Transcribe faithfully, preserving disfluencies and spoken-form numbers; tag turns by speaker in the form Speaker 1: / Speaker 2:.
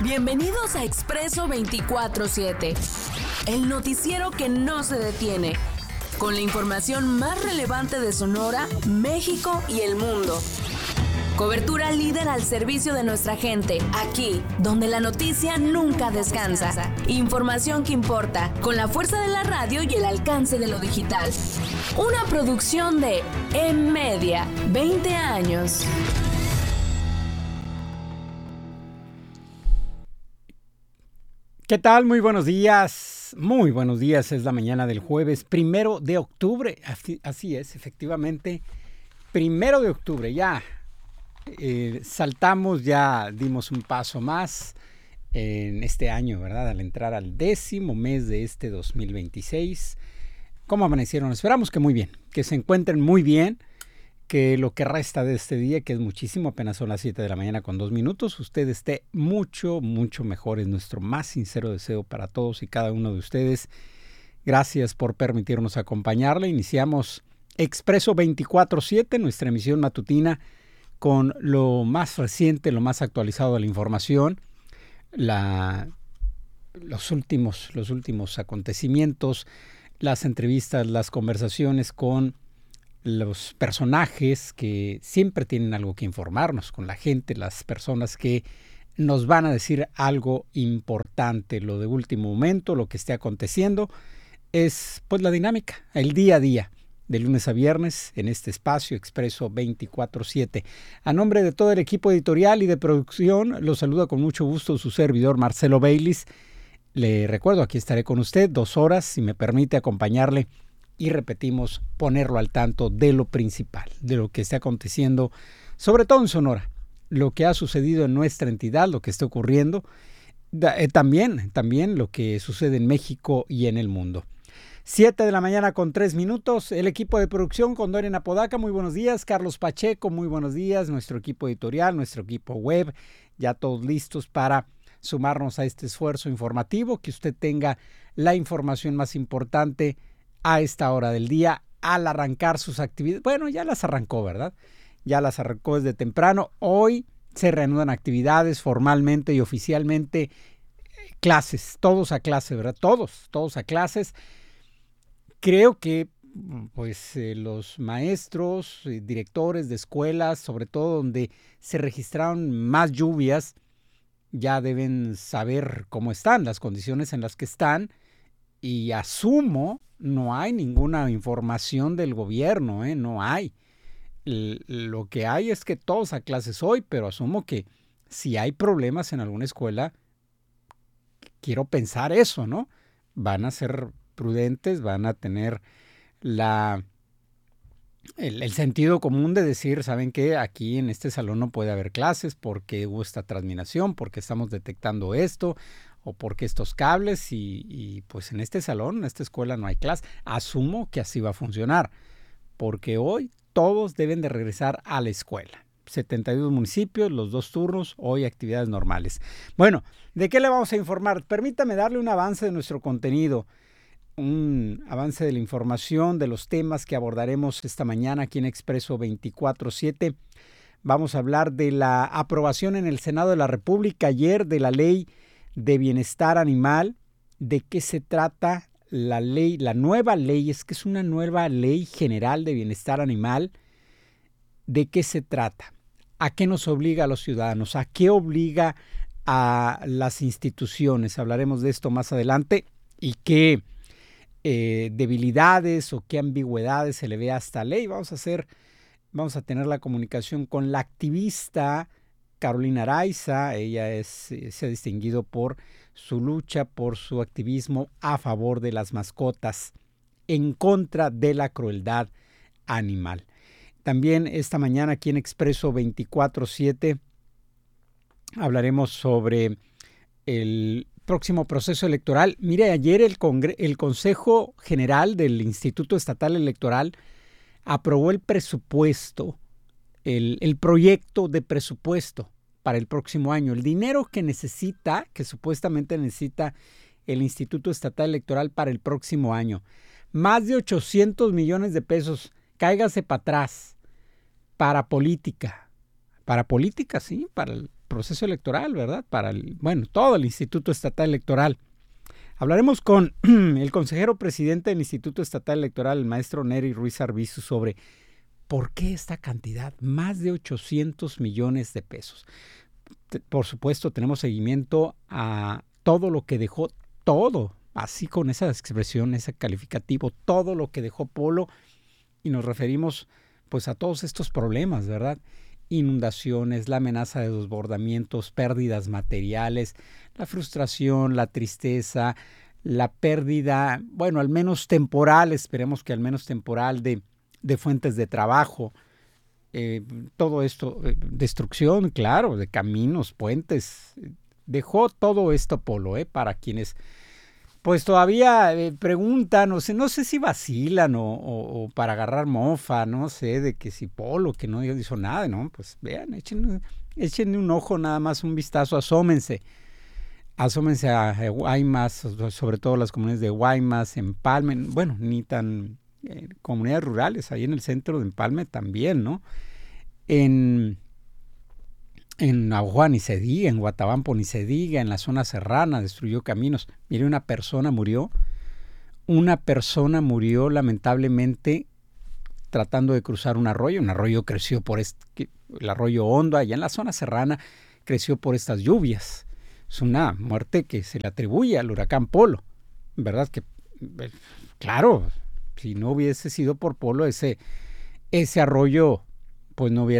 Speaker 1: Bienvenidos a Expreso veinticuatro siete, el noticiero que no se detiene, con la información más relevante de Sonora, México y el mundo. Cobertura líder al servicio de nuestra gente, aquí, donde la noticia nunca descansa. Información que importa, con la fuerza de la radio y el alcance de lo digital. Una producción de M-Media, veinte años.
Speaker 2: ¿Qué tal? Muy buenos días. Muy buenos días. Es la mañana del jueves primero de octubre. Así, así es, efectivamente. Primero de octubre, ya. Eh, saltamos, ya dimos un paso más en este año, ¿verdad? Al entrar al décimo mes de este dos mil veintiséis. ¿Cómo amanecieron? Esperamos que muy bien, que se encuentren muy bien, que lo que resta de este día, que es muchísimo, apenas son las siete de la mañana con dos minutos, usted esté mucho, mucho mejor. Es nuestro más sincero deseo para todos y cada uno de ustedes. Gracias por permitirnos acompañarle. Iniciamos Expreso veinticuatro siete, nuestra emisión matutina, con lo más reciente, lo más actualizado de la información, la, los últimos, los últimos acontecimientos, las entrevistas, las conversaciones con los personajes que siempre tienen algo que informarnos, con la gente, las personas que nos van a decir algo importante, lo de último momento, lo que esté aconteciendo. Es pues la dinámica, el día a día, de lunes a viernes, en este espacio Expreso veinticuatro siete. A nombre de todo el equipo editorial y de producción, los saluda con mucho gusto su servidor Marcelo Baylis. Le recuerdo, aquí estaré con usted dos horas, si me permite acompañarle, y repetimos, ponerlo al tanto de lo principal, de lo que está aconteciendo, sobre todo en Sonora, lo que ha sucedido en nuestra entidad, lo que está ocurriendo, eh, también, también lo que sucede en México y en el mundo. Siete de la mañana con tres minutos, el equipo de producción con Dorian Apodaca, muy buenos días. Carlos Pacheco, muy buenos días. Nuestro equipo editorial, nuestro equipo web, ya todos listos para sumarnos a este esfuerzo informativo, que usted tenga la información más importante a esta hora del día, al arrancar sus actividades. Bueno, ya las arrancó, ¿verdad? Ya las arrancó desde temprano. Hoy se reanudan actividades formalmente y oficialmente, clases, todos a clase, ¿verdad? Todos, todos a clases. Creo que pues eh, los maestros, eh, directores de escuelas, sobre todo donde se registraron más lluvias, ya deben saber cómo están, las condiciones en las que están, y asumo no hay ninguna información del gobierno, ¿eh? No hay. L- lo que hay es que todos a clases hoy, pero asumo que si hay problemas en alguna escuela, quiero pensar eso, ¿no? Van a ser prudentes, van a tener la el, el sentido común de decir, ¿saben qué? Aquí en este salón no puede haber clases porque hubo esta transminación, porque estamos detectando esto, o porque estos cables, y, y pues en este salón, en esta escuela no hay clase. Asumo que así va a funcionar, porque hoy todos deben de regresar a la escuela. setenta y dos municipios, los dos turnos, hoy actividades normales. Bueno, ¿de qué le vamos a informar? Permítame darle un avance de nuestro contenido, un avance de la información, de los temas que abordaremos esta mañana aquí en Expreso veinticuatro siete. Vamos a hablar de la aprobación en el Senado de la República ayer de la Ley de Bienestar Animal. ¿De qué se trata la ley? La nueva ley, es que es una nueva ley general de bienestar animal. ¿De qué se trata? ¿A qué nos obliga a los ciudadanos? ¿A qué obliga a las instituciones? Hablaremos de esto más adelante, y qué eh, debilidades o qué ambigüedades se le ve a esta ley. Vamos a hacer, vamos a tener la comunicación con la activista Carolina Araiza. Ella es, se ha distinguido por su lucha, por su activismo a favor de las mascotas, en contra de la crueldad animal. También esta mañana aquí en Expreso veinticuatro siete hablaremos sobre el próximo proceso electoral. Mire, ayer el, Congre- el Consejo General del Instituto Estatal Electoral aprobó el presupuesto, el, el proyecto de presupuesto para el próximo año. El dinero que necesita, que supuestamente necesita el Instituto Estatal Electoral para el próximo año. Más de ochocientos millones de pesos. Cáigase para atrás. Para política. Para política, sí, para el proceso electoral, ¿verdad? Para el, bueno, todo el Instituto Estatal Electoral. Hablaremos con el consejero presidente del Instituto Estatal Electoral, el maestro Nery Ruiz Arbizu, sobre por qué esta cantidad, más de ochocientos millones de pesos. Por supuesto, tenemos seguimiento a todo lo que dejó, todo, así con esa expresión, ese calificativo, todo lo que dejó Polo, y nos referimos pues a todos estos problemas, ¿verdad? Inundaciones, la amenaza de desbordamientos, pérdidas materiales, la frustración, la tristeza, la pérdida, bueno, al menos temporal, esperemos que al menos temporal de, de fuentes de trabajo, eh, todo esto, eh, destrucción, claro, de caminos, puentes, dejó todo esto Polo, ¿eh? Para quienes pues todavía eh, preguntan, no sé, no sé si vacilan o, o, o para agarrar mofa, no sé, de que si Polo, que no hizo nada, ¿no? Pues vean, échenle, échenle un ojo, nada más un vistazo, asómense. Asómense a Guaymas, sobre todo las comunidades de Guaymas, Empalme, bueno, ni tan eh, comunidades rurales, ahí en el centro de Empalme también, ¿no? En... En Aguajuá ni se diga, en Guatabampo ni se diga, en la zona serrana destruyó caminos. Mire, una persona murió, una persona murió lamentablemente tratando de cruzar un arroyo. Un arroyo creció por este, el arroyo Hondo, allá en la zona serrana, creció por estas lluvias. Es una muerte que se le atribuye al huracán Polo. ¿Verdad? Que, claro, si no hubiese sido por Polo, ese, ese arroyo, pues no hubiera